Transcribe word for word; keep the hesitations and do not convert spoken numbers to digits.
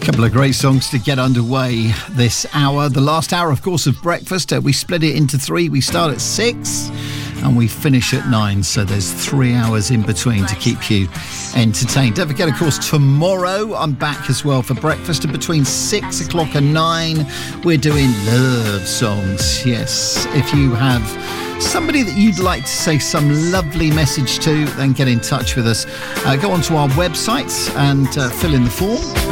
Couple of great songs to get underway this hour. The last hour, of course, of breakfast. Uh, we split it into three. We start at six and we finish at nine. So there's three hours in between to keep you entertained. Don't forget, of course, tomorrow I'm back as well for breakfast. And between six o'clock and nine, we're doing love songs. Yes, if you have somebody that you'd like to say some lovely message to, then get in touch with us. Uh, go onto our website and uh, fill in the form.